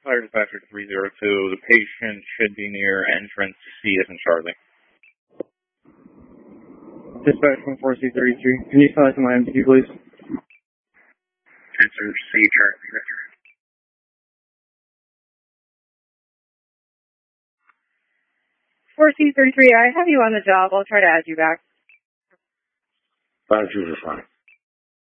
Fire dispatcher 302, the patient should be near entrance C as in Charlie. Dispatch 14C33, can you select my MT, please? Answer C, Charlie. 4C33, I have you on the job. I'll try to add you back. 5 2 is fine.